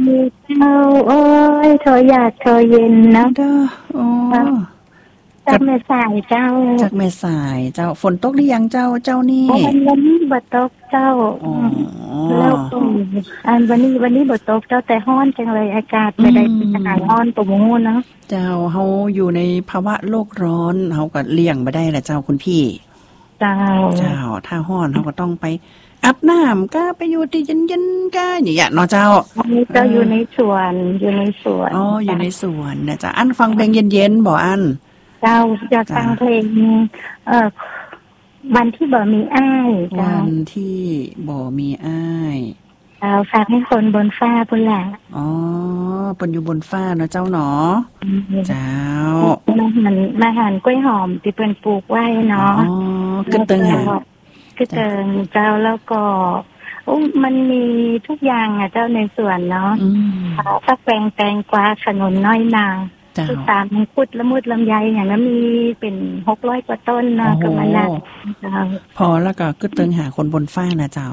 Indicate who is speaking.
Speaker 1: เจ้าโอ้ยเธออยากเธอเย็นนะ
Speaker 2: เด้อโอ้
Speaker 1: จากแม่สายเจ้า
Speaker 2: จากแม่สายเจ้าฝนตกหรือยังเจ้านี่
Speaker 1: วันนี้บ่ตกเจ้าแล้วก็วันนี้บ่ตกเจ้าแต่ร้อนจังเลยอากาศไม่ได้เป็นขนาดร้อนตัวมูเนาะ
Speaker 2: เจ้าเฮาอยู่ในภาวะโลกร้อนเฮาก็เลี่ยงบ่ได้แหละเจ้าคุณพี่
Speaker 1: เจ้า
Speaker 2: ถ้าร้อนเฮาก็ต้องไปอาบน้ำก็ไปอยู่ที่เย็นๆก็อย่างเงี้ยเนาะเจ้า
Speaker 1: อยู่ในสวนอ๋อ
Speaker 2: อยู่ในสวนนะจ๊ะอันฟังเพลงเย็นๆบ่อัน
Speaker 1: เจ้าอยากฟังเพลงวันที่บ่มีอ้าย
Speaker 2: วันที่บ่มีอ้าย
Speaker 1: ฝากให้คนบนฟ้าพุ่นแหละ
Speaker 2: อ๋อเปิ้นอยู่บนฟ้าเนาะเจ้าเนาะเจ้า
Speaker 1: มาหันกล้วยหอมที่เปิ้นปลูกไว้เนาะ
Speaker 2: อ๋อคือเติง
Speaker 1: เจ้าแล้วก็มันมีทุกอย่างอ่ะเจ้าในสวนเนาะสักแปลงกวาขนุนน้อยนาคือตามมังคุดละมุดลำไยอย่างนั้นมีเป็น600กว่าต้นเนาะก็มันน่ะ
Speaker 2: พอแล้วก็คือเติงหาคนบนฟ้านะเจ้า